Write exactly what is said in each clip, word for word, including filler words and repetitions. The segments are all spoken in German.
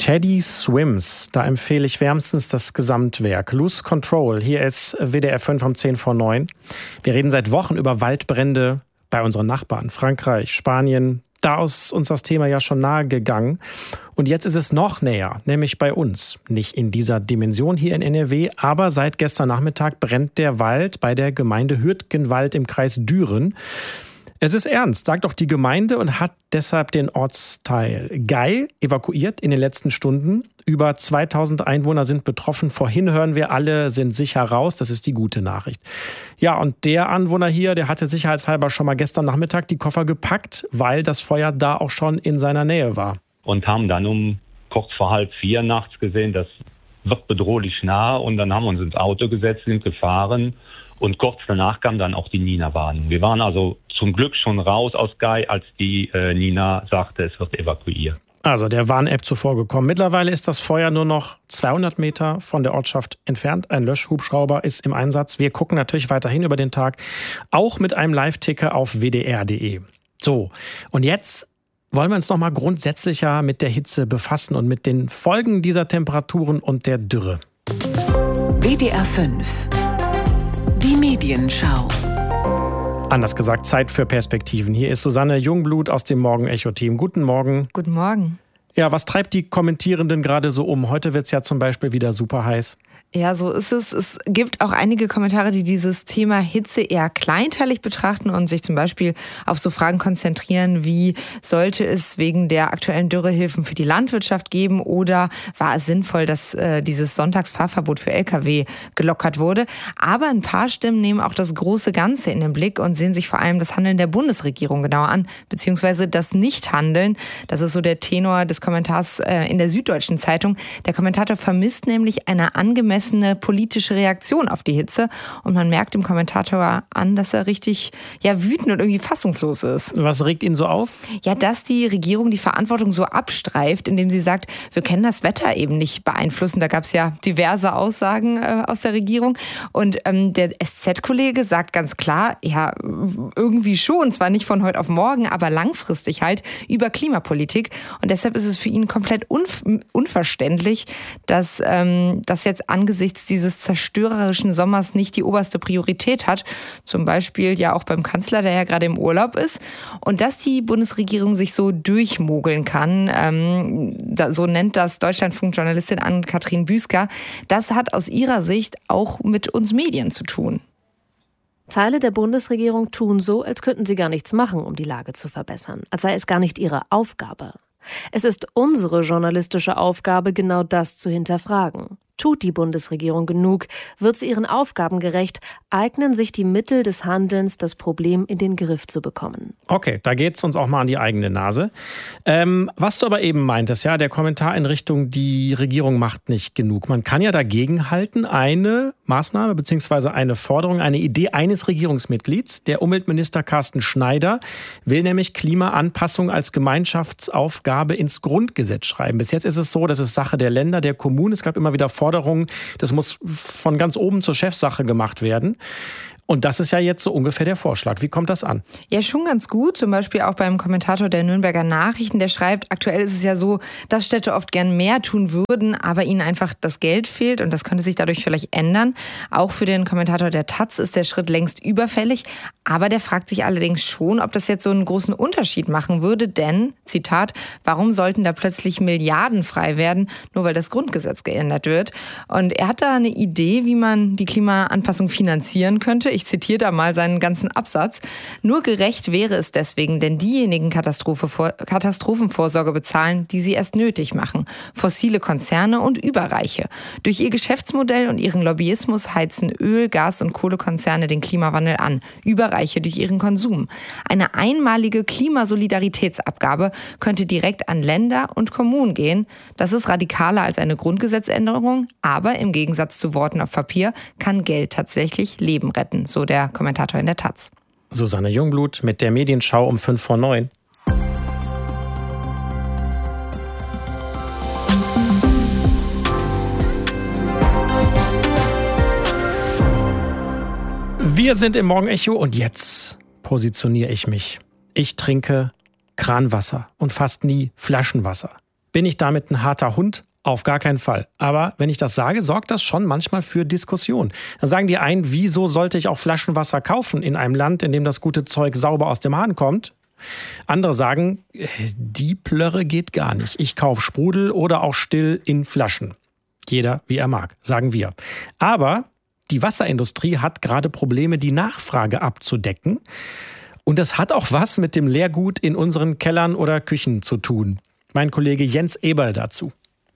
Teddy Swims, da empfehle ich wärmstens das Gesamtwerk. Lose Control, hier ist W D R fünf um zehn vor neun. Wir reden seit Wochen über Waldbrände bei unseren Nachbarn, Frankreich, Spanien. Da ist uns das Thema ja schon nahe gegangen. Und jetzt ist es noch näher, nämlich bei uns. Nicht in dieser Dimension hier in N R W, aber seit gestern Nachmittag brennt der Wald bei der Gemeinde Hürtgenwald im Kreis Düren. Es ist ernst, sagt auch die Gemeinde, und hat deshalb den Ortsteil Gey evakuiert in den letzten Stunden. Über zweitausend Einwohner sind betroffen. Vorhin hören wir, alle sind sicher raus. Das ist die gute Nachricht. Ja, und der Anwohner hier, der hatte sicherheitshalber schon mal gestern Nachmittag die Koffer gepackt, weil das Feuer da auch schon in seiner Nähe war. Und haben dann um kurz vor halb vier nachts gesehen, das wird bedrohlich nah. Und dann haben wir uns ins Auto gesetzt, sind gefahren. Und kurz danach kam dann auch die Nina-Warnung. Wir waren also zum Glück schon raus aus Gey, als die äh, Nina sagte, es wird evakuiert. Also der Warn-App zuvor gekommen. Mittlerweile ist das Feuer nur noch zweihundert Meter von der Ortschaft entfernt. Ein Löschhubschrauber ist im Einsatz. Wir gucken natürlich weiterhin über den Tag, auch mit einem Live-Ticker auf w d r punkt d e. So, und jetzt wollen wir uns noch mal grundsätzlicher mit der Hitze befassen und mit den Folgen dieser Temperaturen und der Dürre. W D R fünf. Die Medienschau. Anders gesagt, Zeit für Perspektiven. Hier ist Susanne Jungblut aus dem Morgen-Echo-Team. Guten Morgen. Guten Morgen. Ja, was treibt die Kommentierenden gerade so um? Heute wird es ja zum Beispiel wieder super heiß. Ja, so ist es. Es gibt auch einige Kommentare, die dieses Thema Hitze eher kleinteilig betrachten und sich zum Beispiel auf so Fragen konzentrieren wie, sollte es wegen der aktuellen Dürre Hilfen für die Landwirtschaft geben oder war es sinnvoll, dass äh, dieses Sonntagsfahrverbot für L K W gelockert wurde? Aber ein paar Stimmen nehmen auch das große Ganze in den Blick und sehen sich vor allem das Handeln der Bundesregierung genauer an, beziehungsweise das Nichthandeln. Das ist so der Tenor des Kommentars äh, in der Süddeutschen Zeitung. Der Kommentator vermisst nämlich eine angemessene eine politische Reaktion auf die Hitze. Und man merkt dem Kommentator an, dass er richtig ja, wütend und irgendwie fassungslos ist. Was regt ihn so auf? Ja, dass die Regierung die Verantwortung so abstreift, indem sie sagt, wir können das Wetter eben nicht beeinflussen. Da gab es ja diverse Aussagen äh, aus der Regierung. Und ähm, der S Z-Kollege sagt ganz klar, ja, irgendwie schon, zwar nicht von heute auf morgen, aber langfristig halt über Klimapolitik. Und deshalb ist es für ihn komplett unv- unverständlich, dass ähm, das jetzt angesichts dieses zerstörerischen Sommers nicht die oberste Priorität hat. Zum Beispiel ja auch beim Kanzler, der ja gerade im Urlaub ist. Und dass die Bundesregierung sich so durchmogeln kann, ähm, da, so nennt das Deutschlandfunk-Journalistin Ann-Kathrin Büsker, das hat aus ihrer Sicht auch mit uns Medien zu tun. Teile der Bundesregierung tun so, als könnten sie gar nichts machen, um die Lage zu verbessern, als sei es gar nicht ihre Aufgabe. Es ist unsere journalistische Aufgabe, genau das zu hinterfragen. Tut die Bundesregierung genug? Wird sie ihren Aufgaben gerecht? Eignen sich die Mittel des Handelns, das Problem in den Griff zu bekommen? Okay, da geht's uns auch mal an die eigene Nase. Ähm, was du aber eben meintest, ja, der Kommentar in Richtung, die Regierung macht nicht genug. Man kann ja dagegen halten, eine Maßnahme bzw. eine Forderung, eine Idee eines Regierungsmitglieds. Der Umweltminister Carsten Schneider will nämlich Klimaanpassung als Gemeinschaftsaufgabe ins Grundgesetz schreiben. Bis jetzt ist es so, das ist Sache der Länder, der Kommunen. Es gab immer wieder Forderungen, das muss von ganz oben zur Chefsache gemacht werden. Und das ist ja jetzt so ungefähr der Vorschlag. Wie kommt das an? Ja, schon ganz gut. Zum Beispiel auch beim Kommentator der Nürnberger Nachrichten, der schreibt, aktuell ist es ja so, dass Städte oft gern mehr tun würden, aber ihnen einfach das Geld fehlt und das könnte sich dadurch vielleicht ändern. Auch für den Kommentator der Taz ist der Schritt längst überfällig, aber der fragt sich allerdings schon, ob das jetzt so einen großen Unterschied machen würde, denn, Zitat, warum sollten da plötzlich Milliarden frei werden, nur weil das Grundgesetz geändert wird? Und er hat da eine Idee, wie man die Klimaanpassung finanzieren könnte. Ich zitiere da mal seinen ganzen Absatz. Nur gerecht wäre es deswegen, denn diejenigen Katastrophe, Katastrophenvorsorge bezahlen, die sie erst nötig machen. Fossile Konzerne und Überreiche. Durch ihr Geschäftsmodell und ihren Lobbyismus heizen Öl-, Gas- und Kohlekonzerne den Klimawandel an. Überreiche durch ihren Konsum. Eine einmalige Klimasolidaritätsabgabe könnte direkt an Länder und Kommunen gehen. Das ist radikaler als eine Grundgesetzänderung, aber im Gegensatz zu Worten auf Papier kann Geld tatsächlich Leben retten. So der Kommentator in der Taz. Susanne Jungblut mit der Medienschau um fünf vor neun. Wir sind im Morgenecho und jetzt positioniere ich mich. Ich trinke Kranwasser und fast nie Flaschenwasser. Bin ich damit ein harter Hund? Auf gar keinen Fall. Aber wenn ich das sage, sorgt das schon manchmal für Diskussionen. Dann sagen die einen, wieso sollte ich auch Flaschenwasser kaufen in einem Land, in dem das gute Zeug sauber aus dem Hahn kommt? Andere sagen, die Plörre geht gar nicht. Ich kaufe Sprudel oder auch still in Flaschen. Jeder, wie er mag, sagen wir. Aber die Wasserindustrie hat gerade Probleme, die Nachfrage abzudecken. Und das hat auch was mit dem Leergut in unseren Kellern oder Küchen zu tun. Mein Kollege Jens Eberl dazu.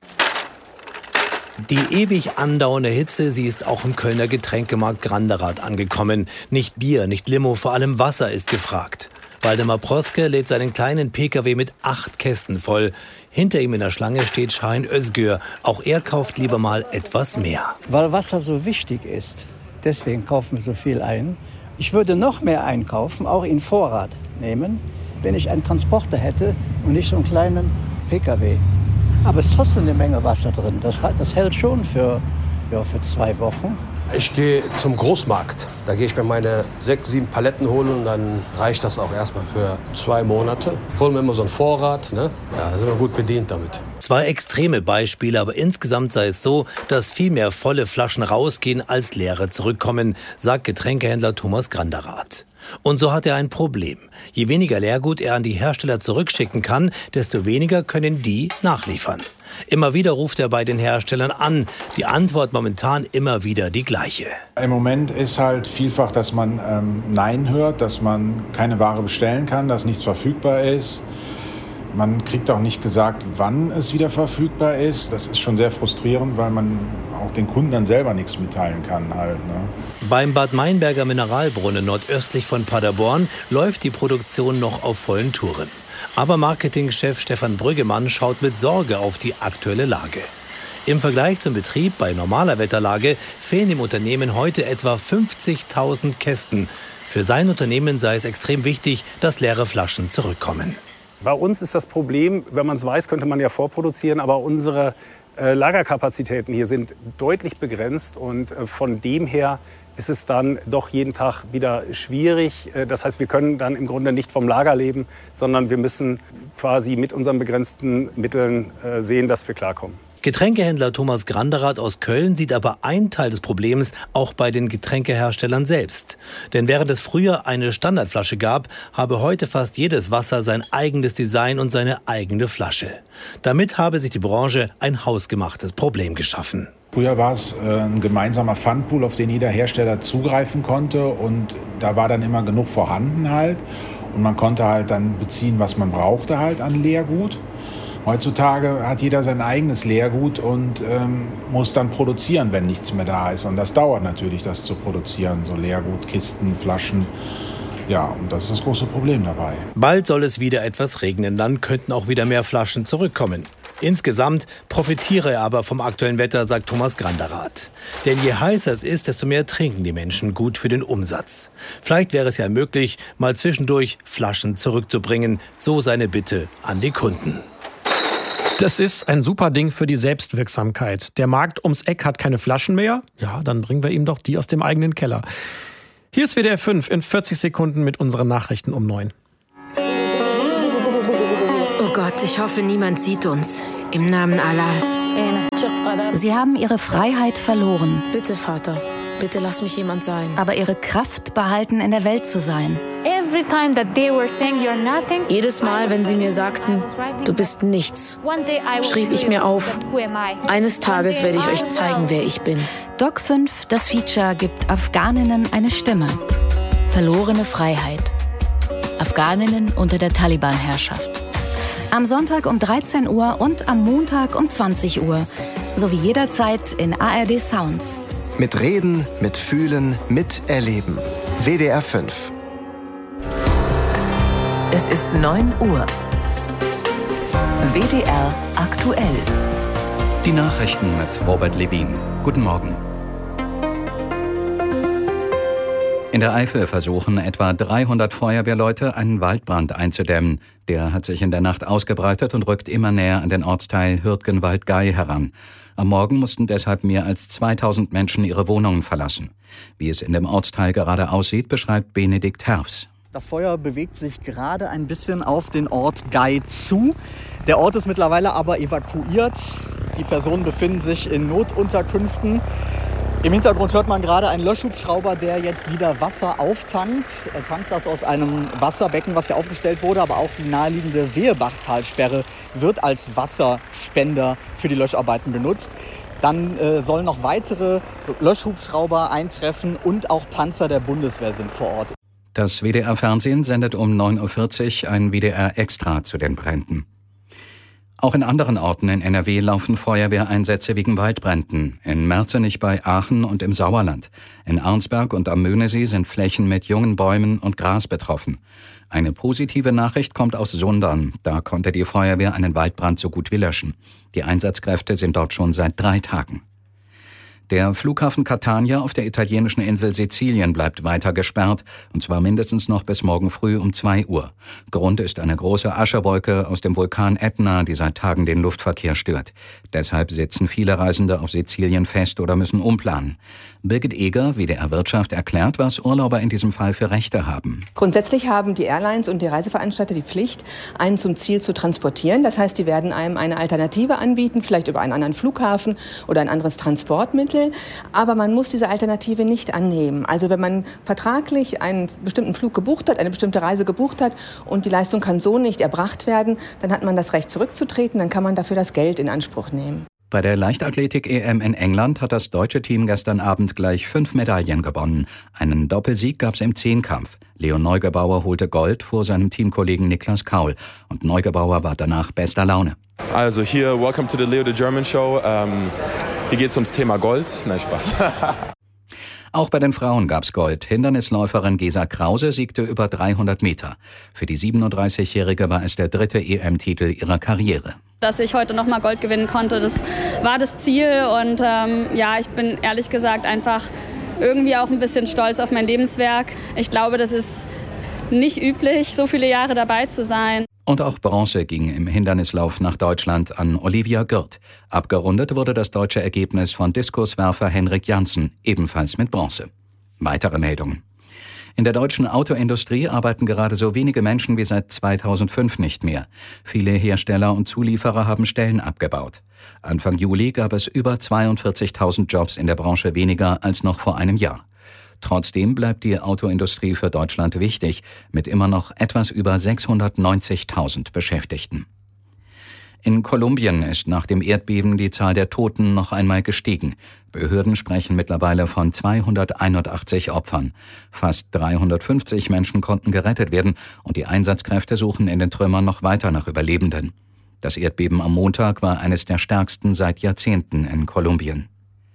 Die ewig andauernde Hitze, sie ist auch im Kölner Getränkemarkt Granderath angekommen. Nicht Bier, nicht Limo, vor allem Wasser ist gefragt. Waldemar Proske lädt seinen kleinen Pkw mit acht Kästen voll. Hinter ihm in der Schlange steht Şahin Özgür. Auch er kauft lieber mal etwas mehr. Weil Wasser so wichtig ist, deswegen kaufen wir so viel ein. Ich würde noch mehr einkaufen, auch in Vorrat nehmen, wenn ich einen Transporter hätte und nicht so einen kleinen Pkw. Aber es ist trotzdem eine Menge Wasser drin. Das, das hält schon für, ja, für zwei Wochen. Ich gehe zum Großmarkt. Da gehe ich mir meine sechs, sieben Paletten holen und dann reicht das auch erstmal für zwei Monate. Holen wir immer so einen Vorrat, ne? Ja, da sind wir gut bedient damit. Zwei extreme Beispiele, aber insgesamt sei es so, dass viel mehr volle Flaschen rausgehen, als leere zurückkommen, sagt Getränkehändler Thomas Granderath. Und so hat er ein Problem. Je weniger Leergut er an die Hersteller zurückschicken kann, desto weniger können die nachliefern. Immer wieder ruft er bei den Herstellern an. Die Antwort momentan immer wieder die gleiche. Im Moment ist halt vielfach, dass man ähm, Nein hört, dass man keine Ware bestellen kann, dass nichts verfügbar ist. Man kriegt auch nicht gesagt, wann es wieder verfügbar ist. Das ist schon sehr frustrierend, weil man auch den Kunden dann selber nichts mitteilen kann halt, ne? Beim Bad Meinberger Mineralbrunnen nordöstlich von Paderborn läuft die Produktion noch auf vollen Touren. Aber Marketingchef Stefan Brüggemann schaut mit Sorge auf die aktuelle Lage. Im Vergleich zum Betrieb bei normaler Wetterlage fehlen dem Unternehmen heute etwa fünfzigtausend Kästen. Für sein Unternehmen sei es extrem wichtig, dass leere Flaschen zurückkommen. Bei uns ist das Problem, wenn man es weiß, könnte man ja vorproduzieren, aber unsere äh, Lagerkapazitäten hier sind deutlich begrenzt und äh, von dem her ist es dann doch jeden Tag wieder schwierig. Das heißt, wir können dann im Grunde nicht vom Lager leben, sondern wir müssen quasi mit unseren begrenzten Mitteln sehen, dass wir klarkommen. Getränkehändler Thomas Granderath aus Köln sieht aber einen Teil des Problems auch bei den Getränkeherstellern selbst. Denn während es früher eine Standardflasche gab, habe heute fast jedes Wasser sein eigenes Design und seine eigene Flasche. Damit habe sich die Branche ein hausgemachtes Problem geschaffen. Früher war es äh, ein gemeinsamer Pfandpool, auf den jeder Hersteller zugreifen konnte und da war dann immer genug vorhanden halt und man konnte halt dann beziehen, was man brauchte halt an Leergut. Heutzutage hat jeder sein eigenes Leergut und ähm, muss dann produzieren, wenn nichts mehr da ist und das dauert natürlich, das zu produzieren, so Leergut, Kisten, Flaschen. Ja, und das ist das große Problem dabei. Bald soll es wieder etwas regnen, dann könnten auch wieder mehr Flaschen zurückkommen. Insgesamt profitiere er aber vom aktuellen Wetter, sagt Thomas Granderath. Denn je heißer es ist, desto mehr trinken die Menschen, gut für den Umsatz. Vielleicht wäre es ja möglich, mal zwischendurch Flaschen zurückzubringen, so seine Bitte an die Kunden. Das ist ein super Ding für die Selbstwirksamkeit. Der Markt ums Eck hat keine Flaschen mehr? Ja, dann bringen wir ihm doch die aus dem eigenen Keller. Hier ist W D R fünf in vierzig Sekunden mit unseren Nachrichten um neun. Oh Gott, ich hoffe, niemand sieht uns. Im Namen Allahs. Sie haben ihre Freiheit verloren. Bitte, Vater, bitte lass mich jemand sein. Aber ihre Kraft behalten, in der Welt zu sein. Jedes Mal, wenn sie mir sagten, du bist nichts, schrieb ich mir auf, eines Tages werde ich euch zeigen, wer ich bin. Doc fünf, das Feature, gibt Afghaninnen eine Stimme. Verlorene Freiheit. Afghaninnen unter der Taliban-Herrschaft. Am Sonntag um dreizehn Uhr und am Montag um zwanzig Uhr. Sowie jederzeit in A R D Sounds. Mit Reden, mit Fühlen, mit Erleben. W D R fünf. Es ist neun Uhr. W D R aktuell. Die Nachrichten mit Robert Levin. Guten Morgen. In der Eifel versuchen etwa dreihundert Feuerwehrleute, einen Waldbrand einzudämmen. Der hat sich in der Nacht ausgebreitet und rückt immer näher an den Ortsteil Hürtgenwald-Gey heran. Am Morgen mussten deshalb mehr als zweitausend Menschen ihre Wohnungen verlassen. Wie es in dem Ortsteil gerade aussieht, beschreibt Benedikt Herfs. Das Feuer bewegt sich gerade ein bisschen auf den Ort Gay zu. Der Ort ist mittlerweile aber evakuiert. Die Personen befinden sich in Notunterkünften. Im Hintergrund hört man gerade einen Löschhubschrauber, der jetzt wieder Wasser auftankt. Er tankt das aus einem Wasserbecken, was hier aufgestellt wurde, aber auch die naheliegende Wehebachtalsperre wird als Wasserspender für die Löscharbeiten benutzt. Dann äh, sollen noch weitere Löschhubschrauber eintreffen und auch Panzer der Bundeswehr sind vor Ort. Das W D R-Fernsehen sendet um neun Uhr vierzig ein W D R-Extra zu den Bränden. Auch in anderen Orten in N R W laufen Feuerwehreinsätze wegen Waldbränden. In Merzenich bei Aachen und im Sauerland. In Arnsberg und am Möhnesee sind Flächen mit jungen Bäumen und Gras betroffen. Eine positive Nachricht kommt aus Sundern. Da konnte die Feuerwehr einen Waldbrand so gut wie löschen. Die Einsatzkräfte sind dort schon seit drei Tagen. Der Flughafen Catania auf der italienischen Insel Sizilien bleibt weiter gesperrt, und zwar mindestens noch bis morgen früh um zwei Uhr. Grund ist eine große Aschewolke aus dem Vulkan Ätna, die seit Tagen den Luftverkehr stört. Deshalb sitzen viele Reisende auf Sizilien fest oder müssen umplanen. Birgit Eger, W D R Wirtschaft, erklärt, was Urlauber in diesem Fall für Rechte haben. Grundsätzlich haben die Airlines und die Reiseveranstalter die Pflicht, einen zum Ziel zu transportieren. Das heißt, die werden einem eine Alternative anbieten, vielleicht über einen anderen Flughafen oder ein anderes Transportmittel. Aber man muss diese Alternative nicht annehmen. Also wenn man vertraglich einen bestimmten Flug gebucht hat, eine bestimmte Reise gebucht hat und die Leistung kann so nicht erbracht werden, dann hat man das Recht zurückzutreten, dann kann man dafür das Geld in Anspruch nehmen. Bei der Leichtathletik-E M in England hat das deutsche Team gestern Abend gleich fünf Medaillen gewonnen. Einen Doppelsieg gab es im Zehnkampf. Leon Neugebauer holte Gold vor seinem Teamkollegen Niklas Kaul. Und Neugebauer war danach bester Laune. Also hier, welcome to the Leo the German Show. Ähm, hier geht es ums Thema Gold. Nein, Spaß. Auch bei den Frauen gab's Gold. Hindernisläuferin Gesa Krause siegte über dreihundert Meter. Für die siebenunddreißigjährige war es der dritte E M-Titel ihrer Karriere. Dass ich heute noch mal Gold gewinnen konnte, das war das Ziel. Und ähm, ja, ich bin ehrlich gesagt einfach irgendwie auch ein bisschen stolz auf mein Lebenswerk. Ich glaube, das ist nicht üblich, so viele Jahre dabei zu sein. Und auch Bronze ging im Hindernislauf nach Deutschland an Olivia Gürt. Abgerundet wurde das deutsche Ergebnis von Diskuswerfer Henrik Janssen, ebenfalls mit Bronze. Weitere Meldungen. In der deutschen Autoindustrie arbeiten gerade so wenige Menschen wie seit zweitausendfünf nicht mehr. Viele Hersteller und Zulieferer haben Stellen abgebaut. Anfang Juli gab es über zweiundvierzigtausend Jobs in der Branche weniger als noch vor einem Jahr. Trotzdem bleibt die Autoindustrie für Deutschland wichtig, mit immer noch etwas über sechshundertneunzigtausend Beschäftigten. In Kolumbien ist nach dem Erdbeben die Zahl der Toten noch einmal gestiegen. Behörden sprechen mittlerweile von zweihunderteinundachtzig Opfern. Fast dreihundertfünfzig Menschen konnten gerettet werden und die Einsatzkräfte suchen in den Trümmern noch weiter nach Überlebenden. Das Erdbeben am Montag war eines der stärksten seit Jahrzehnten in Kolumbien.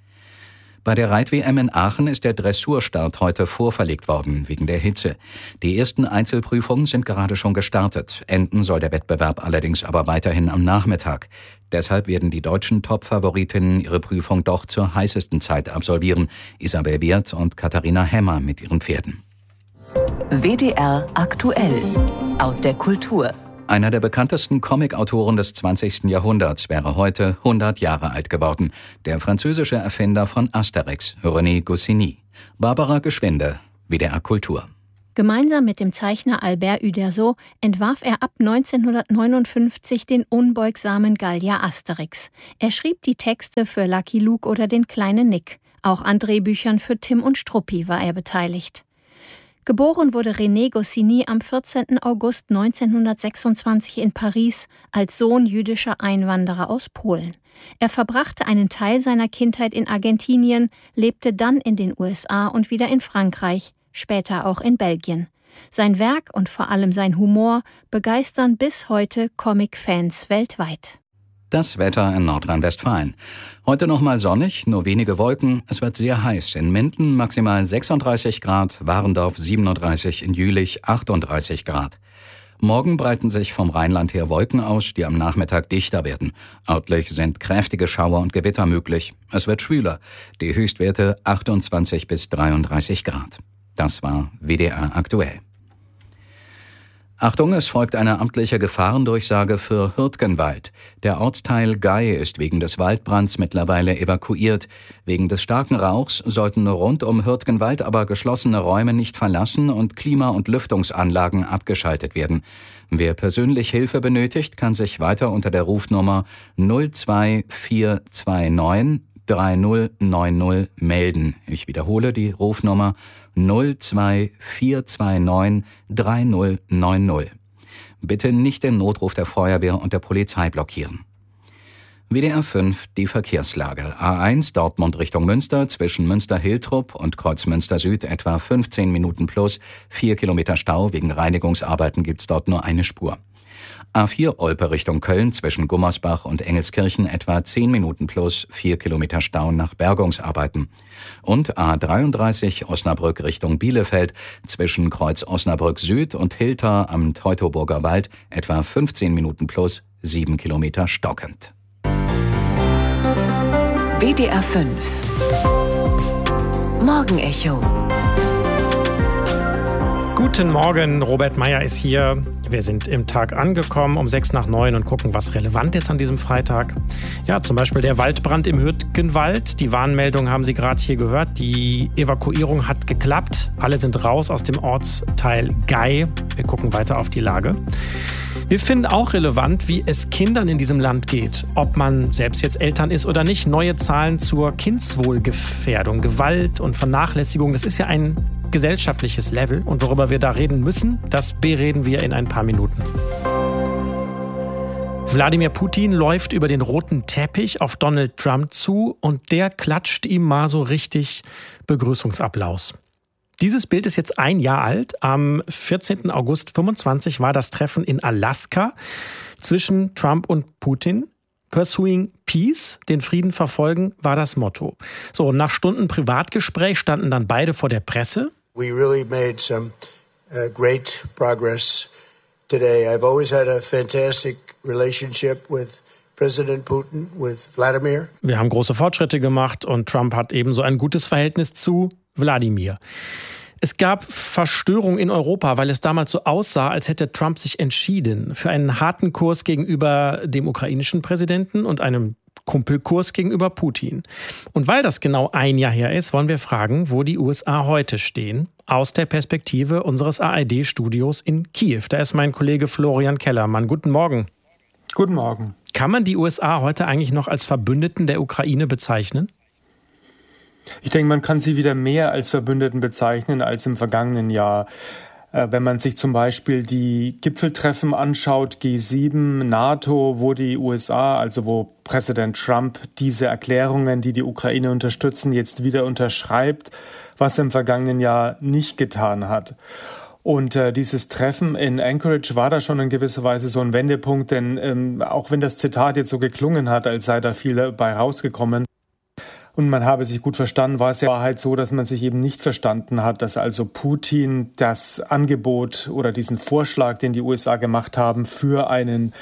Bei der Reit-W M in Aachen ist der Dressurstart heute vorverlegt worden, wegen der Hitze. Die ersten Einzelprüfungen sind gerade schon gestartet. Enden soll der Wettbewerb allerdings aber weiterhin am Nachmittag. Deshalb werden die deutschen Top-Favoritinnen ihre Prüfung doch zur heißesten Zeit absolvieren. Isabel Wirth und Katharina Hemmer mit ihren Pferden. W D R aktuell aus der Kultur. Einer der bekanntesten Comicautoren des zwanzigsten Jahrhunderts wäre heute hundert Jahre alt geworden. Der französische Erfinder von Asterix, René Goscinny. Barbara Geschwinde, W D R Kultur. Gemeinsam mit dem Zeichner Albert Uderzo entwarf er ab neunzehnhundertneunundfünfzig den unbeugsamen Gallier Asterix. Er schrieb die Texte für Lucky Luke oder den kleinen Nick. Auch an Drehbüchern für Tim und Struppi war er beteiligt. Geboren wurde René Goscinny am vierzehnten August neunzehnhundertsechsundzwanzig in Paris als Sohn jüdischer Einwanderer aus Polen. Er verbrachte einen Teil seiner Kindheit in Argentinien, lebte dann in den U S A und wieder in Frankreich, später auch in Belgien. Sein Werk und vor allem sein Humor begeistern bis heute Comic-Fans weltweit. Das Wetter in Nordrhein-Westfalen. Heute noch mal sonnig, nur wenige Wolken. Es wird sehr heiß. In Minden maximal sechsunddreißig Grad, Warendorf siebenunddreißig, in Jülich achtunddreißig Grad. Morgen breiten sich vom Rheinland her Wolken aus, die am Nachmittag dichter werden. Örtlich sind kräftige Schauer und Gewitter möglich. Es wird schwüler. Die Höchstwerte achtundzwanzig bis dreiunddreißig Grad. Das war W D R aktuell. Achtung, es folgt eine amtliche Gefahrendurchsage für Hürtgenwald. Der Ortsteil Gay ist wegen des Waldbrands mittlerweile evakuiert. Wegen des starken Rauchs sollten rund um Hürtgenwald aber geschlossene Räume nicht verlassen und Klima- und Lüftungsanlagen abgeschaltet werden. Wer persönlich Hilfe benötigt, kann sich weiter unter der Rufnummer null zwei vier zwei neun drei null neun null melden. Ich wiederhole die Rufnummer null zwei vier zwei neun drei null neun null. Bitte nicht den Notruf der Feuerwehr und der Polizei blockieren. W D R fünf, die Verkehrslage. A eins Dortmund Richtung Münster, zwischen Münster-Hiltrup und Kreuzmünster Süd etwa fünfzehn Minuten plus, vier Kilometer Stau. Wegen Reinigungsarbeiten gibt's dort nur eine Spur. A vier Olpe Richtung Köln, zwischen Gummersbach und Engelskirchen etwa zehn Minuten plus, vier Kilometer Stau nach Bergungsarbeiten. Und A dreiunddreißig Osnabrück Richtung Bielefeld, zwischen Kreuz Osnabrück Süd und Hilter am Teutoburger Wald etwa fünfzehn Minuten plus, sieben Kilometer stockend. W D R fünf Morgenecho. Guten Morgen, Robert Meyer ist hier. Wir sind im Tag angekommen um sechs nach neun und gucken, was relevant ist an diesem Freitag. Ja, zum Beispiel der Waldbrand im Hürtgenwald. Die Warnmeldung haben Sie gerade hier gehört. Die Evakuierung hat geklappt. Alle sind raus aus dem Ortsteil Gay. Wir gucken weiter auf die Lage. Wir finden auch relevant, wie es Kindern in diesem Land geht. Ob man selbst jetzt Eltern ist oder nicht. Neue Zahlen zur Kindswohlgefährdung, Gewalt und Vernachlässigung. Das ist ja ein gesellschaftliches Level. Und worüber wir da reden müssen, das bereden wir in ein paar Minuten. Wladimir Putin läuft über den roten Teppich auf Donald Trump zu und der klatscht ihm mal so richtig Begrüßungsapplaus. Dieses Bild ist jetzt ein Jahr alt. Am vierzehnten August fünfundzwanzig war das Treffen in Alaska zwischen Trump und Putin. Pursuing Peace, den Frieden verfolgen, war das Motto. So, nach Stunden Privatgespräch standen dann beide vor der Presse. We really made some uh, great progress today. I've always had a fantastic relationship with President Putin, with Vladimir. Wir haben große Fortschritte gemacht und Trump hat ebenso ein gutes Verhältnis zu Wladimir. Es gab Verstörung in Europa, weil es damals so aussah, als hätte Trump sich entschieden für einen harten Kurs gegenüber dem ukrainischen Präsidenten und einem Kumpelkurs gegenüber Putin. Und weil das genau ein Jahr her ist, wollen wir fragen, wo die U S A heute stehen, aus der Perspektive unseres A R D-Studios in Kiew. Da ist mein Kollege Florian Kellermann. Guten Morgen. Guten Morgen. Kann man die U S A heute eigentlich noch als Verbündeten der Ukraine bezeichnen? Ich denke, man kann sie wieder mehr als Verbündeten bezeichnen als im vergangenen Jahr. Wenn man sich zum Beispiel die Gipfeltreffen anschaut, G sieben, NATO, wo die U S A, also wo Präsident Trump diese Erklärungen, die die Ukraine unterstützen, jetzt wieder unterschreibt, was er im vergangenen Jahr nicht getan hat. Und äh, dieses Treffen in Anchorage war da schon in gewisser Weise so ein Wendepunkt, denn ähm, auch wenn das Zitat jetzt so geklungen hat, als sei da viel dabei rausgekommen, und man habe sich gut verstanden, war es ja in Wahrheit so, dass man sich eben nicht verstanden hat, dass also Putin das Angebot oder diesen Vorschlag, den die U S A gemacht haben, für einen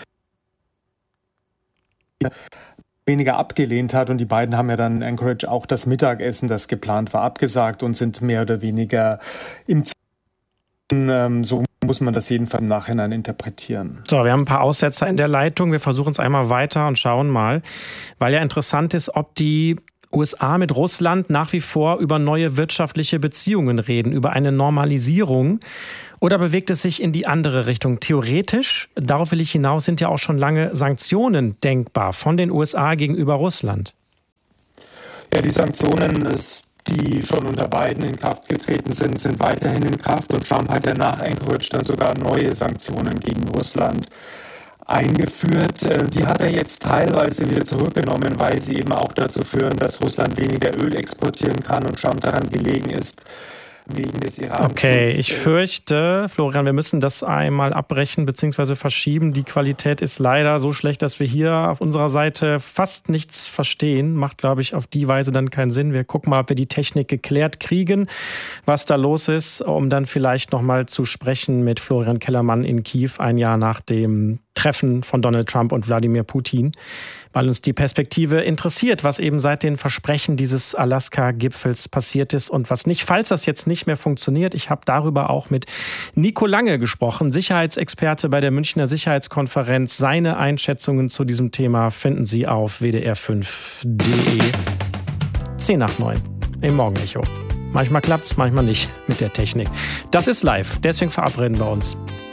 weniger abgelehnt hat. Und die beiden haben ja dann in Anchorage auch das Mittagessen, das geplant war, abgesagt und sind mehr oder weniger im Ziel. So muss man das jedenfalls im Nachhinein interpretieren. So, wir haben ein paar Aussetzer in der Leitung. Wir versuchen es einmal weiter und schauen mal, weil ja interessant ist, ob die U S A mit Russland nach wie vor über neue wirtschaftliche Beziehungen reden, über eine Normalisierung, oder bewegt es sich in die andere Richtung? Theoretisch, darauf will ich hinaus, sind ja auch schon lange Sanktionen denkbar von den U S A gegenüber Russland. Ja, die Sanktionen, die schon unter Biden in Kraft getreten sind, sind weiterhin in Kraft, und Trump hat ja nach Anchorage dann sogar neue Sanktionen gegen Russland eingeführt. Die hat er jetzt teilweise wieder zurückgenommen, weil sie eben auch dazu führen, dass Russland weniger Öl exportieren kann und Trump daran gelegen ist, wegen des Iran. Okay, ich fürchte, Florian, wir müssen das einmal abbrechen bzw. verschieben. Die Qualität ist leider so schlecht, dass wir hier auf unserer Seite fast nichts verstehen. Macht, glaube ich, auf die Weise dann keinen Sinn. Wir gucken mal, ob wir die Technik geklärt kriegen, was da los ist, um dann vielleicht nochmal zu sprechen mit Florian Kellermann in Kiew, ein Jahr nach dem Treffen von Donald Trump und Wladimir Putin, weil uns die Perspektive interessiert, was eben seit den Versprechen dieses Alaska-Gipfels passiert ist und was nicht, falls das jetzt nicht mehr funktioniert. Ich habe darüber auch mit Nico Lange gesprochen, Sicherheitsexperte bei der Münchner Sicherheitskonferenz. Seine Einschätzungen zu diesem Thema finden Sie auf w d r fünf punkt d e. zehn nach neun im Morgenecho. Manchmal klappt's, manchmal nicht mit der Technik. Das ist live, deswegen verabreden wir uns.